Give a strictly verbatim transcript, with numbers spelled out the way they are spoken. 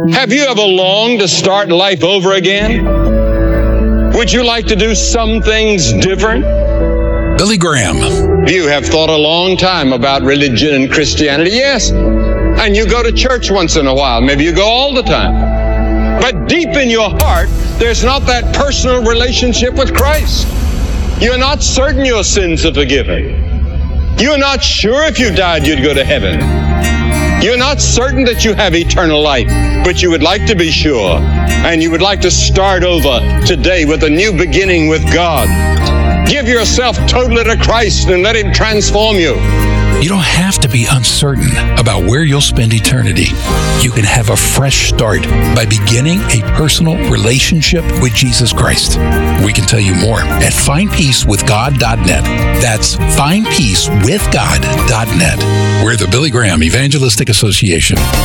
Have you ever longed to start life over again? Would you like to do some things different? Billy Graham. You have thought a long time about religion and Christianity, yes. And you go to church once in a while. Maybe you go all the time. But deep in your heart, there's not that personal relationship with Christ. You're not certain your sins are forgiven. You're not sure if you died you'd go to heaven. You're not certain that you have eternal life, but you would like to be sure. And you would like to start over today with a new beginning with God. Give yourself totally to Christ and let Him transform you. You don't have to be uncertain about where you'll spend eternity. You can have a fresh start by beginning a personal relationship with Jesus Christ. We can tell you more at find peace with god dot net. That's find peace with god dot net. We're the Billy Graham Evangelistic Association.